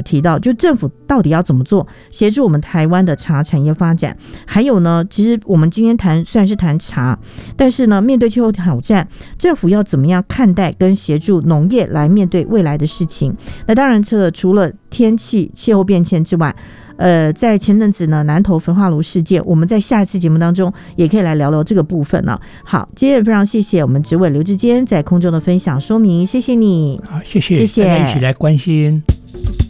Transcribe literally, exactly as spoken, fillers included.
提到，就政府到底要怎么做协助我们台湾的茶产业发展。还有呢，其实我们今天谈虽然是谈茶，但是呢，面对气候挑战，政府要怎么样看待跟协助农业来面对未来的事情。那当然这除了天气气候变迁之外，呃，在前阵子呢，南投焚化炉事件，我们在下一次节目当中也可以来聊聊这个部分呢。好，今天非常谢谢我们执委刘志坚在空中的分享说明，谢谢你。 好，谢谢， 谢谢， 大家一起来关心。